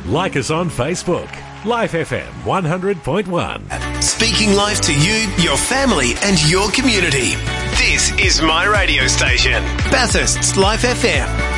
Like us on Facebook. Life FM 100.1. Speaking life to you, your family and your community. This is my radio station, Bathurst's Life FM.